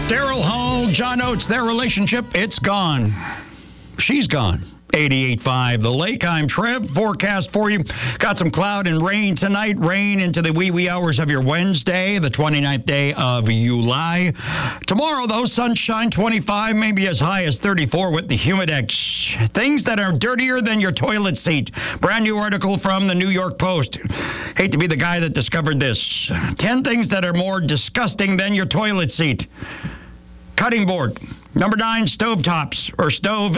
Daryl Hall, John Oates, their relationship, it's gone. She's gone. 88.5 The Lake. I'm Trev. Forecast for you. Got some cloud and rain tonight. Rain into the wee hours of your Wednesday, the 29th day of July. Tomorrow, though, sunshine, 25, maybe as high as 34 with the Humidex. Things that are dirtier than your toilet seat. Brand new article from the New York Post. Hate to be the guy that discovered this. 10 things that are more disgusting than your toilet seat. Cutting board. Number 9, stovetops or stove